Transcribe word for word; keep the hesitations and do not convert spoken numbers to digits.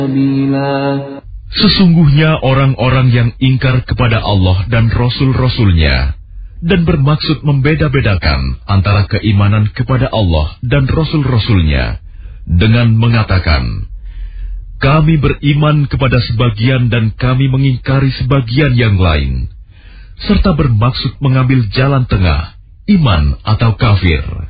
Sesungguhnya orang-orang yang ingkar kepada Allah dan Rasul-Rasulnya dan bermaksud membeda-bedakan antara keimanan kepada Allah dan Rasul-Rasulnya dengan mengatakan, kami beriman kepada sebagian dan kami mengingkari sebagian yang lain, serta bermaksud mengambil jalan tengah, iman atau kafir.